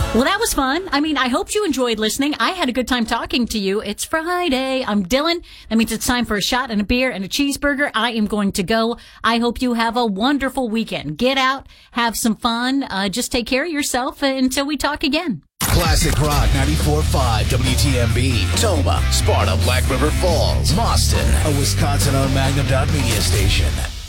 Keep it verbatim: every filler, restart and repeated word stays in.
Well, that was fun. I mean, I hope you enjoyed listening. I had a good time talking to you. It's Friday. I'm Dylan. That means it's time for a shot and a beer and a cheeseburger. I am going to go. I hope you have a wonderful weekend. Get out, have some fun. Uh, just take care of yourself until we talk again. Classic Rock ninety-four point five W T M B, Toma, Sparta, Black River Falls, Boston, a Wisconsin-owned Magnum Dot Media station.